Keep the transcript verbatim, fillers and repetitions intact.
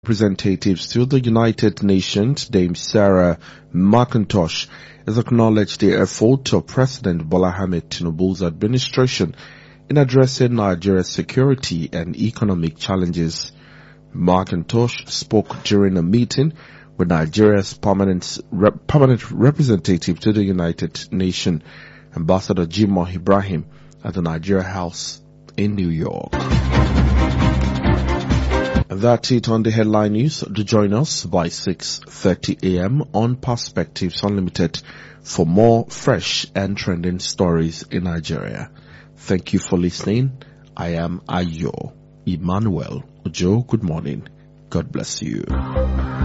Representatives to the United Nations, Dame Sarah McIntosh, has acknowledged the effort of President Bola Ahmed Tinubu's administration in addressing Nigeria's security and economic challenges. McIntosh spoke during a meeting with Nigeria's permanent, rep, permanent representative to the United Nations, Ambassador Jimoh Ibrahim, at the Nigeria House in New York. That's it on the headline news. Do join us by six thirty a.m. on Perspectives Unlimited for more fresh and trending stories in Nigeria. Thank you for listening. I am Ayo Emmanuel Ojo. Good morning. God bless you.